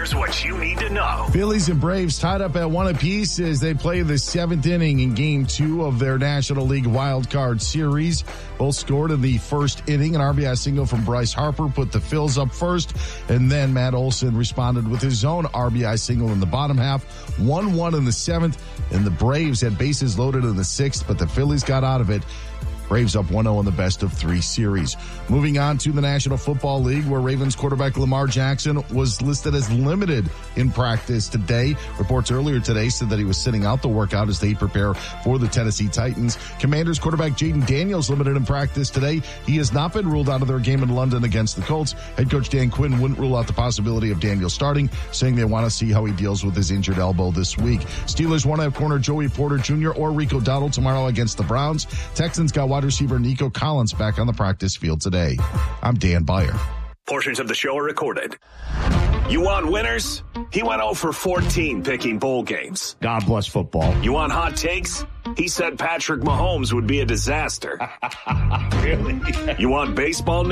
Here's what you need to know. Phillies and Braves tied up at 1 apiece as they play the 7th inning in Game 2 of their National League Wild Card Series. Both scored in the first inning. An RBI single from Bryce Harper put the Phils up first, and then Matt Olson responded with his own RBI single in the bottom half. 1-1 in the 7th, and the Braves had bases loaded in the 6th, but the Phillies got out of it. Braves up 1-0 in the best-of-3 series. Moving on to the National Football League, where Ravens quarterback Lamar Jackson was listed as limited in practice today. Reports earlier today said that he was sitting out the workout as they prepare for the Tennessee Titans. Commanders quarterback Jaden Daniels limited in practice today. He has not been ruled out of their game in London against the Colts. Head coach Dan Quinn wouldn't rule out the possibility of Daniels starting, saying they want to see how he deals with his injured elbow this week. Steelers won't have corner Joey Porter Jr. or Rico Dowdle tomorrow against the Browns. Texans got wide receiver Nico Collins back on the practice field today. I'm Dan Beyer. Portions of the show are recorded. You want winners? He went 0 for 14 picking bowl games. God bless football. You want hot takes? He said Patrick Mahomes would be a disaster. Really? You want baseball